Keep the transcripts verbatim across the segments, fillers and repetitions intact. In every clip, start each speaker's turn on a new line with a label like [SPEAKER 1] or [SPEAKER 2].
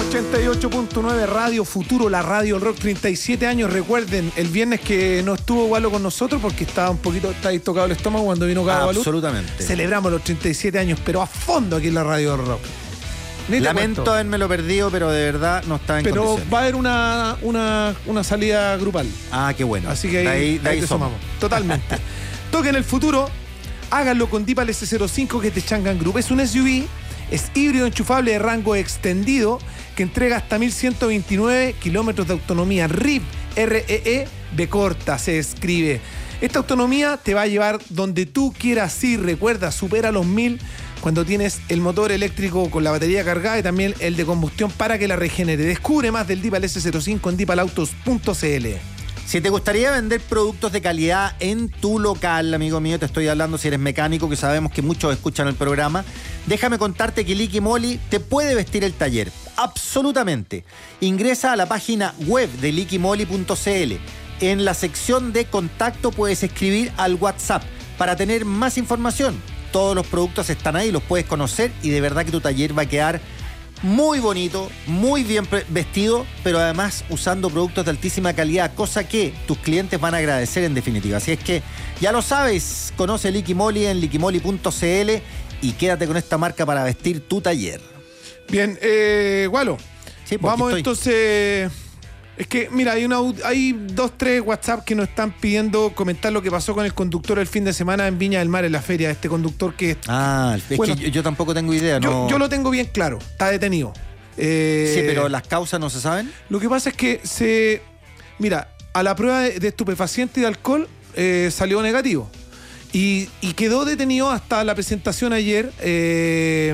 [SPEAKER 1] ochenta y ocho punto nueve Radio Futuro, la radio del rock, treinta y siete años. Recuerden, el viernes que no estuvo Gualo con nosotros porque estaba un poquito está ahí tocado el estómago cuando vino Gabo Balú.
[SPEAKER 2] Absolutamente.
[SPEAKER 1] Celebramos los treinta y siete años, pero a fondo aquí en la radio del rock. Ni
[SPEAKER 2] Lamento haberme lo perdido, pero de verdad no estaba en
[SPEAKER 1] Pero
[SPEAKER 2] condiciones.
[SPEAKER 1] va a haber una, una, una salida grupal.
[SPEAKER 2] Ah, qué bueno.
[SPEAKER 1] Así que ahí,
[SPEAKER 2] de ahí, de
[SPEAKER 1] ahí
[SPEAKER 2] ahí
[SPEAKER 1] te
[SPEAKER 2] somos.
[SPEAKER 1] sumamos. Totalmente. Toquen el futuro, háganlo con Deepal S cero cinco, que es de Changan Group. Es un S U V, es híbrido enchufable de rango extendido que entrega hasta mil ciento veintinueve kilómetros de autonomía. R I B, R E E, B corta, se escribe. Esta autonomía te va a llevar donde tú quieras ir. Recuerda, supera los mil cuando tienes el motor eléctrico con la batería cargada y también el de combustión para que la regenere. Descubre más del Deepal S cero cinco en deepal autos punto c l.
[SPEAKER 2] Si te gustaría vender productos de calidad en tu local, amigo mío, te estoy hablando si eres mecánico, que sabemos que muchos escuchan el programa, déjame contarte que Liqui Moly te puede vestir el taller. Absolutamente. Ingresa a la página web de liqui moly punto c l. En la sección de contacto puedes escribir al WhatsApp para tener más información. Todos los productos están ahí, los puedes conocer y de verdad que tu taller va a quedar muy bonito, muy bien vestido, pero además usando productos de altísima calidad, cosa que tus clientes van a agradecer en definitiva. Así es que ya lo sabes, conoce Liqui Moly en liqui moly punto c l y quédate con esta marca para vestir tu taller.
[SPEAKER 1] Bien, eh, Gualo,
[SPEAKER 2] Sí, pues,
[SPEAKER 1] vamos
[SPEAKER 2] aquí estoy.
[SPEAKER 1] entonces. Es que, mira, hay, una, hay dos, tres WhatsApp que nos están pidiendo comentar lo que pasó con el conductor el fin de semana en Viña del Mar, en la feria. Este conductor que...
[SPEAKER 2] Ah, es
[SPEAKER 1] Bueno,
[SPEAKER 2] que yo, yo tampoco tengo idea,
[SPEAKER 1] yo,
[SPEAKER 2] ¿no?
[SPEAKER 1] yo lo tengo bien claro, está detenido. Eh,
[SPEAKER 2] Sí, pero las causas no se saben.
[SPEAKER 1] Lo que pasa es que se... Mira, a la prueba de, de estupefaciente y de alcohol eh, salió negativo. Y, y quedó detenido hasta la presentación ayer eh,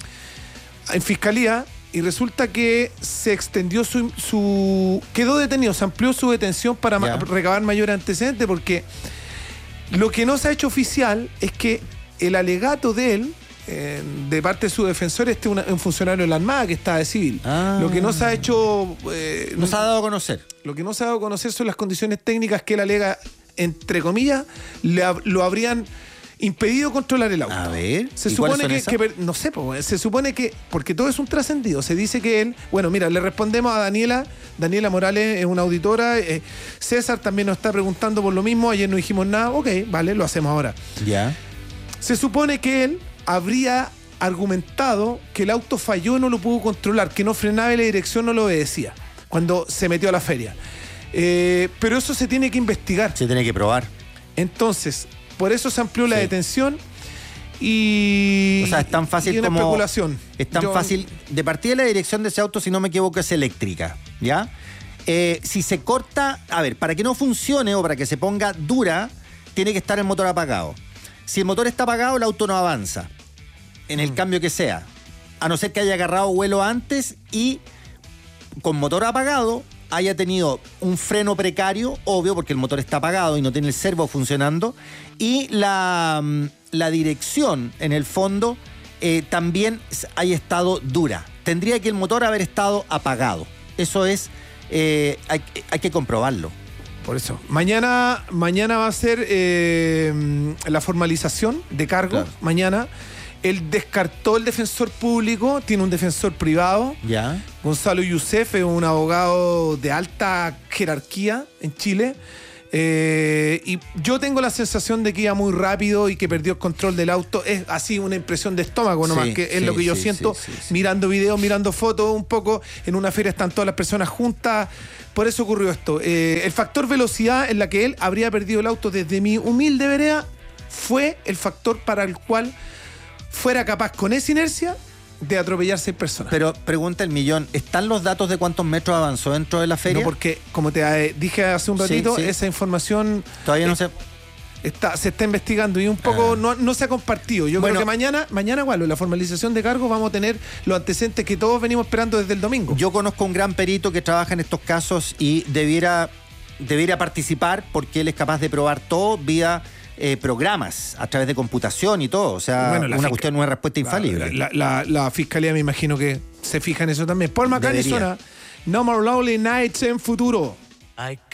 [SPEAKER 1] en Fiscalía. Y resulta que se extendió su, su... Quedó detenido, se amplió su detención para ma- recabar mayores antecedentes, porque lo que no se ha hecho oficial es que el alegato de él, eh, de parte de su defensor, este es una- un funcionario de la Armada que está de civil.
[SPEAKER 2] Ah.
[SPEAKER 1] Lo que no se ha hecho... eh,
[SPEAKER 2] No se ha dado a conocer.
[SPEAKER 1] Lo que no se ha dado a conocer son las condiciones técnicas que él alega, entre comillas, le hab- lo habrían impedido controlar el auto.
[SPEAKER 2] A ver,
[SPEAKER 1] Se
[SPEAKER 2] ¿y cuáles
[SPEAKER 1] supone
[SPEAKER 2] son
[SPEAKER 1] que,
[SPEAKER 2] esas?
[SPEAKER 1] que per- no sé, pues, se supone que, porque todo es un trascendido, se dice que él, bueno, mira, le respondemos a Daniela, Daniela Morales es una auditora, eh, César también nos está preguntando por lo mismo, ayer no dijimos nada, ok, vale, lo hacemos ahora.
[SPEAKER 2] Ya.
[SPEAKER 1] Se supone que él habría argumentado que el auto falló y no lo pudo controlar, que no frenaba y la dirección no lo obedecía, cuando se metió a la feria. Eh, pero eso se tiene que investigar.
[SPEAKER 2] Se tiene que probar.
[SPEAKER 1] Entonces, por eso se amplió la
[SPEAKER 2] Sí.
[SPEAKER 1] detención y...
[SPEAKER 2] O sea, es tan fácil
[SPEAKER 1] y una
[SPEAKER 2] como...
[SPEAKER 1] especulación.
[SPEAKER 2] Es tan
[SPEAKER 1] Yo-
[SPEAKER 2] fácil. De partida, la dirección de ese auto, si no me equivoco, es eléctrica, ¿ya? Eh, si se corta... A ver, para que no funcione o para que se ponga dura, tiene que estar el motor apagado. Si el motor está apagado, el auto no avanza, en el
[SPEAKER 1] Mm.
[SPEAKER 2] cambio que sea. A no ser que haya agarrado vuelo antes y con motor apagado haya tenido un freno precario, obvio, porque el motor está apagado y no tiene el servo funcionando, y la, mm, la dirección, en el fondo, eh, también s- haya estado dura. Tendría que el motor haber estado apagado. Eso es, eh, hay, hay que comprobarlo.
[SPEAKER 1] Por eso. Mañana, mañana va a ser eh, la formalización de cargo.
[SPEAKER 2] Claro.
[SPEAKER 1] Mañana. Él descartó el defensor público, tiene un defensor privado.
[SPEAKER 2] ¿Ya?
[SPEAKER 1] Gonzalo Youssef es un abogado de alta jerarquía en Chile. Eh, y yo tengo la sensación de que iba muy rápido y que perdió el control del auto. Es así una impresión de estómago nomás,
[SPEAKER 2] Sí,
[SPEAKER 1] que es
[SPEAKER 2] sí,
[SPEAKER 1] lo que yo
[SPEAKER 2] sí,
[SPEAKER 1] siento
[SPEAKER 2] sí, sí, sí.
[SPEAKER 1] mirando videos, mirando fotos un poco. En una feria están todas las personas juntas. Por eso ocurrió esto. Eh, el factor velocidad en la que él habría perdido el auto desde mi humilde vereda fue el factor para el cual fuera capaz con esa inercia de atropellar seis personas.
[SPEAKER 2] Pero pregunta el millón, ¿están los datos de cuántos metros avanzó dentro de la feria?
[SPEAKER 1] No, porque, como te eh, dije hace un
[SPEAKER 2] Sí,
[SPEAKER 1] ratito,
[SPEAKER 2] sí.
[SPEAKER 1] esa información
[SPEAKER 2] Todavía no
[SPEAKER 1] eh,
[SPEAKER 2] se...
[SPEAKER 1] está, se está investigando y un poco
[SPEAKER 2] Ah.
[SPEAKER 1] no, no se ha compartido. Yo
[SPEAKER 2] Bueno.
[SPEAKER 1] creo que mañana, mañana igual, en la formalización de cargos vamos a tener los antecedentes que todos venimos esperando desde el domingo.
[SPEAKER 2] Yo conozco un gran perito que trabaja en estos casos y debiera, debiera participar porque él es capaz de probar todo vía eh, programas, a través de computación y todo. O sea,
[SPEAKER 1] Bueno, la
[SPEAKER 2] una
[SPEAKER 1] fisca-
[SPEAKER 2] cuestión, una respuesta infalible.
[SPEAKER 1] La, la- la- la fiscalía me imagino que se fija en eso también. Paul McCartney
[SPEAKER 2] Debería.
[SPEAKER 1] suena No More Lonely Nights en futuro.